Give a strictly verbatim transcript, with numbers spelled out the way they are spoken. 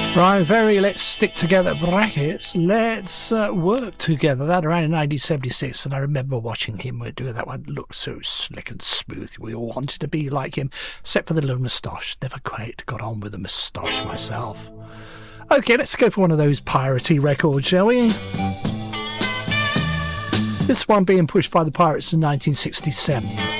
Right, very let's stick together brackets. Let's uh, work together. That around in nineteen seventy-six, and I remember watching him do that one. Looked so slick and smooth. We all wanted to be like him, except for the little moustache. Never quite got on with the moustache myself. Okay, let's go for one of those piratey records, shall we? This one being pushed by the Pirates in nineteen sixty-seven.